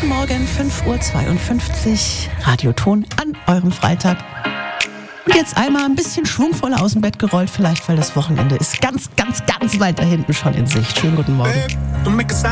Guten Morgen, 5:52 Uhr, Radioton an eurem Freitag. Und jetzt einmal ein bisschen schwungvoller aus dem Bett gerollt, vielleicht weil das Wochenende ist ganz weit da hinten schon in Sicht. Schönen guten Morgen.